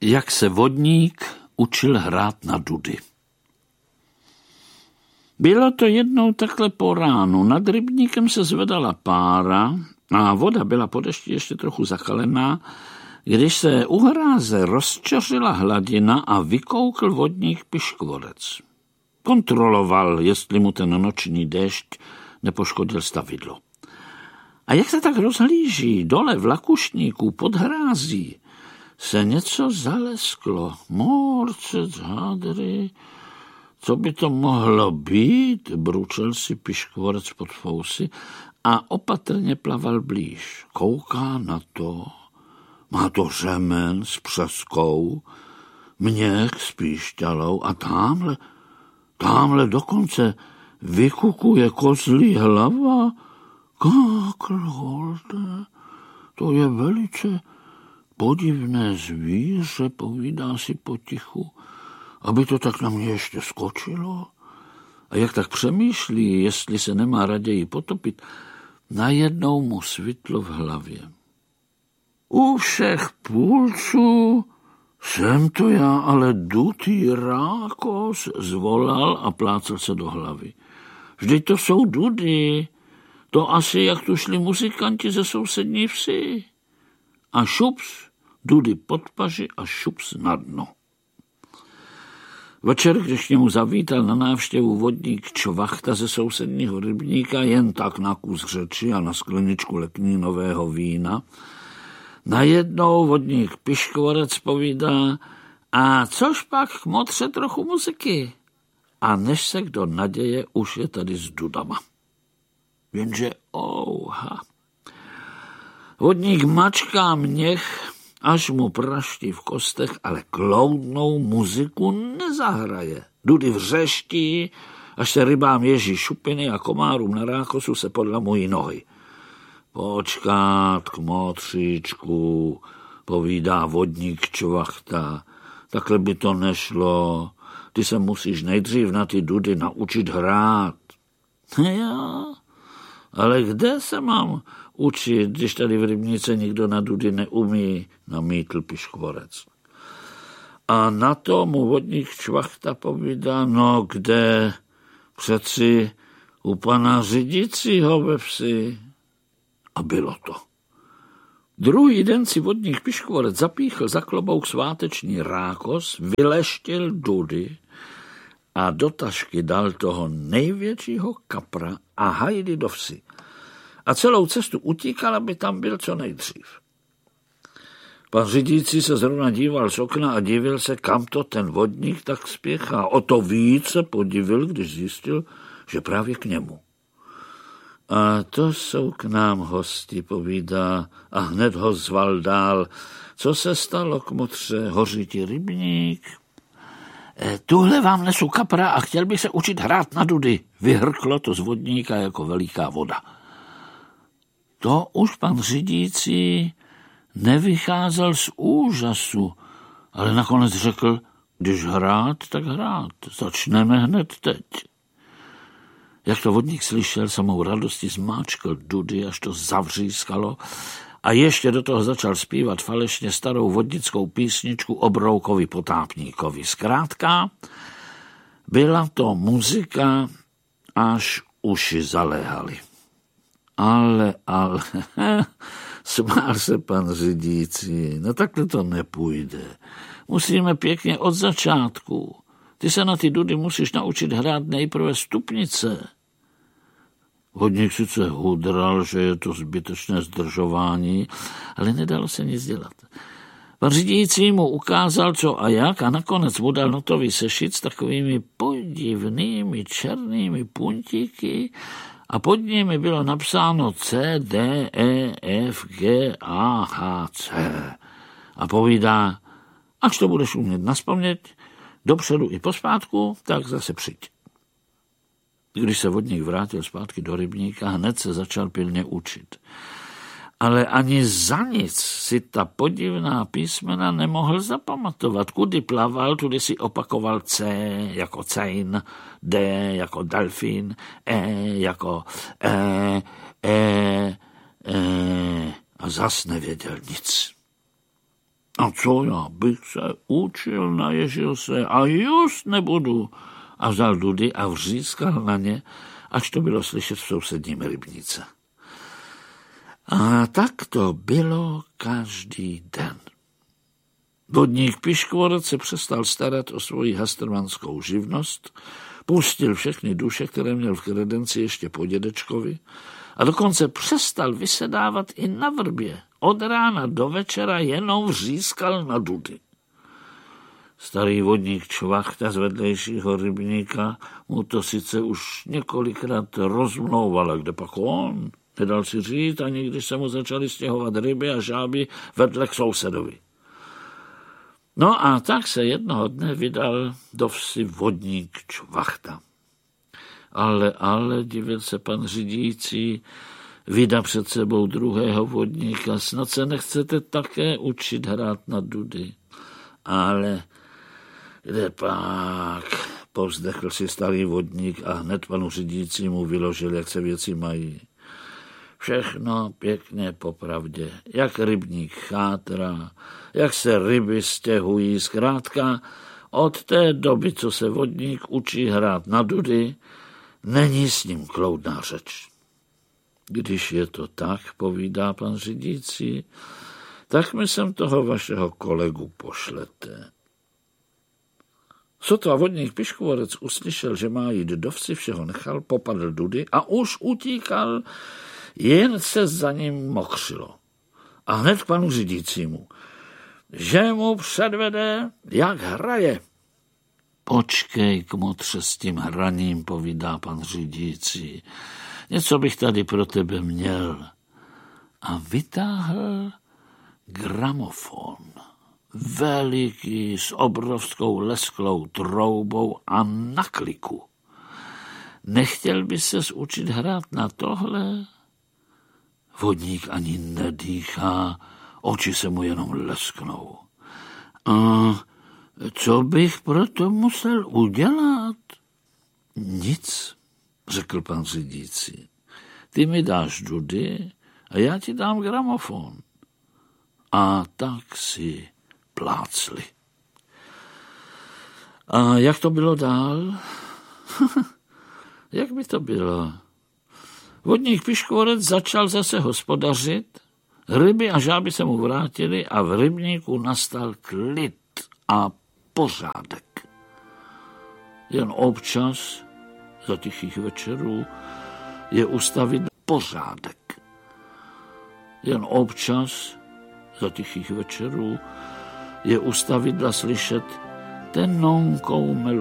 Jak se vodník učil hrát na dudy. Bylo to jednou takhle po ránu. Nad rybníkem se zvedala pára a voda byla po dešti ještě trochu zakalená, když se u hráze rozčařila hladina a vykoukl vodník Piškvorec. Kontroloval, jestli mu ten noční déšť nepoškodil stavidlo. A jak se tak rozhlíží dole v Lakušníku pod hrází, se něco zalesklo. Morcec, hadry, co by to mohlo být? Bručel si Piškvorec pod fousy a opatrně plaval blíž. Kouká na to. Má to řemen s přeskou, měch s píšťalou a tamhle dokonce vykukuje kozlí hlava. Kaklholde, to je velice podivné zvíře, povídá si potichu, aby to tak na mě ještě skočilo. A jak tak přemýšlí, jestli se nemá raději potopit, najednou mu svitlo v hlavě. U všech půlců jsem to já, ale dutý rákos, zvolal a plácal se do hlavy. Vždyť to jsou dudy, to asi jak tu šli muzikanti ze sousední vsi. A šups, dudy pod paži a šups na dno. Večer, když k němu zavítal na návštěvu vodník Čvachta ze sousedního rybníka, jen tak na kus řeči a na skleničku leknínového vína, najednou vodník Piškvorec povídá: a což pak k motře trochu muziky? A než se kdo naděje, už je tady s dudama. Jenže vodník mačká měch, až mu praští v kostech, ale kloudnou muziku nezahraje. Dudy vřeští, až se rybám ježí šupiny a komárům na rákosu se podlamují nohy. Počkat k motříčku, povídá vodník Čvachta. Takhle by to nešlo. Ty se musíš nejdřív na ty dudy naučit hrát. Já? Ale kde se mám učit, když tady v rybnice nikdo na dudy neumí, namítl Piškvorec. A na to mu vodník Čvachta povídá: no kde? Přeci u pana řídícího ve vsi. A bylo to. Druhý den si vodník Piškvorec zapíchl za klobouk sváteční rákos, vyleštil dudy a do tašky dal toho největšího kapra a hajdy do vsi. A celou cestu utíkal, aby tam byl co nejdřív. Pan řídící se zrovna díval z okna a divil se, kam to ten vodník tak spěchá. O to víc se podivil, když zjistil, že právě k němu. A to jsou k nám hosti, povídá, a hned ho zval dál. Co se stalo k motře? Hoří ti rybník? Tuhle vám nesu kapra a chtěl bych se učit hrát na dudy. Vyhrklo to z vodníka jako veliká voda. To už pan řídící nevycházel z úžasu, ale nakonec řekl: když hrát, tak hrát. Začneme hned teď. Jak to vodník slyšel, samou radostí zmáčkl dudy, až to zavřískalo, a ještě do toho začal zpívat falešně starou vodnickou písničku o Broukovi potápníkovi. Zkrátka, byla to muzika, až uši zaléhaly. Ale, smál se pan řídící, no takhle to nepůjde. Musíme pěkně od začátku. Ty se na ty dudy musíš naučit hrát nejprve stupnice. Vodník sice hudral, že je to zbytečné zdržování, ale nedalo se nic dělat. Pan řídící mu ukázal, co a jak, a nakonec mu dal notový sešit s takovými podivnými černými puntíky a pod nimi bylo napsáno C, D, E, F, G, A, H, C. A povídá: až to budeš umět nazpamět, dopředu i pospátku, tak zase přijď. Když se vodník vrátil zpátky do rybníka, hned se začal pilně učit. Ale ani za nic si ta podivná písmena nemohl zapamatovat. Kudy plaval, tudy si opakoval C jako cejn, D jako delfín, E jako a zas nevěděl nic. A co já bych se učil, naježil se a just nebudu. A vzal dudy a vřískal na ně, až to bylo slyšet v sousedním rybníce. A tak to bylo každý den. Vodník Piškvorec se přestal starat o svoji hastrmanskou živnost, pustil všechny duše, které měl v kredenci ještě po dědečkovi, a dokonce přestal vysedávat i na vrbě. Od rána do večera jenom vřískal na dudy. Starý vodník Čvachta z vedlejšího rybníka mu to sice už několikrát rozmlouval, a kde pak on? Nedal si říct, ani když se mu začaly stěhovat ryby a žáby vedle k sousedovi. No a tak se jednoho dne vydal do vsi vodník Čvachta. Ale, divil se pan řídící, vydá před sebou druhého vodníka, snad se nechcete také učit hrát na dudy. Ale kde pak, povzdechl si starý vodník a hned panu řídícímu vyložil, jak se věci mají. Všechno pěkně popravdě, jak rybník chátrá, jak se ryby stěhují, zkrátka od té doby, co se vodník učí hrát na dudy, není s ním kloudná řeč. Když je to tak, povídá pan řídící, tak mi sem toho vašeho kolegu pošlete. Sotva vodník Piškvorec uslyšel, že má jít do vsi, všeho nechal, popadl dudy a už utíkal, jen se za ním mokřilo. A hned k panu řídícímu, že mu předvede, jak hraje. Počkej, kmotře, s tím hraním, povídá pan řídící. Něco bych tady pro tebe měl. A vytáhl gramofon. Veliký, s obrovskou lesklou troubou a na kliku. Nechtěl by ses učit hrát na tohle? Vodník ani nedýchá, oči se mu jenom lesknou. A co bych proto musel udělat? Nic, řekl pan řídící. Ty mi dáš dudy a já ti dám gramofon. A tak si plácli. A jak to bylo dál? Jak by to bylo? Vodník Piškvorec začal zase hospodařit, ryby a žáby se mu vrátily a v rybníku nastal klid a pořádek. Jen občas za tichých večerů je ustavit pořádek. Jen občas za tichých večerů je u stavidla slyšet tenonkou melodii.